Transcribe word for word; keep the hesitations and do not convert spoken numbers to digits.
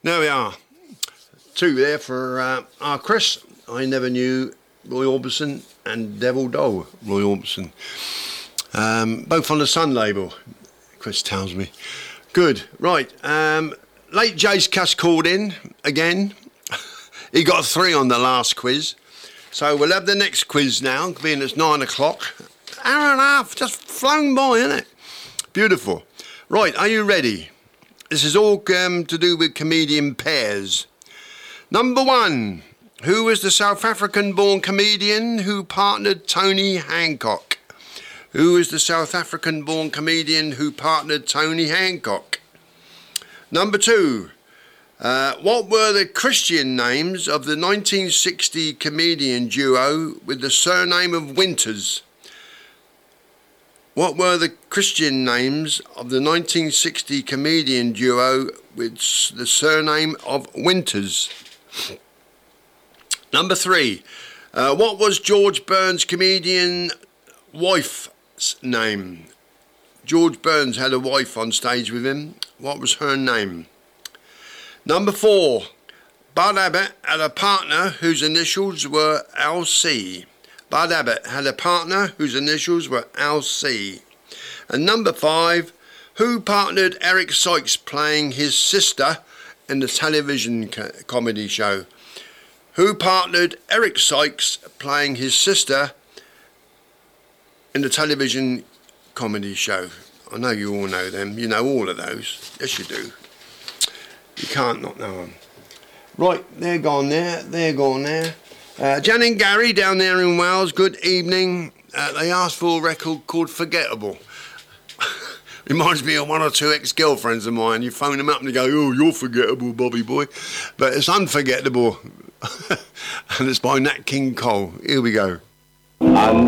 There we are. Two there for uh, our Chris. I never knew Roy Orbison and Devil Doll Roy Orbison. Um, both on the Sun label, Chris tells me. Good. Right. Um, late Jace Cuss called in again. He got a three on the last quiz. So we'll have the next quiz now, being it's nine o'clock. Hour and a half, just flown by, isn't it? Beautiful. Right, are you ready? This is all um, to do with comedian pairs. Number one, who was the South African-born comedian who partnered Tony Hancock? Who is the South African-born comedian who partnered Tony Hancock? Number two, uh, what were the Christian names of the nineteen sixty comedian duo with the surname of Winters? What were the Christian names of the nineteen sixty comedian duo with the surname of Winters? Number three, uh, what was George Burns' comedian wife's name? George Burns had a wife on stage with him. What was her name? Number four, Bud Abbott had a partner whose initials were L C. Bud Abbott had a partner whose initials were L C. And number five, who partnered Eric Sykes playing his sister in the television co- comedy show? Who partnered Eric Sykes playing his sister in the television comedy show? I know you all know them. You know all of those. Yes, you do. You can't not know them. Right, they're gone there. They're gone there. Uh, Jan and Gary down there in Wales, good evening. Uh, they asked for a record called Forgettable. Reminds me of one or two ex-girlfriends of mine. You phone them up and they go, oh, you're forgettable, Bobby boy. But it's unforgettable. And it's by Nat King Cole. Here we go. Um.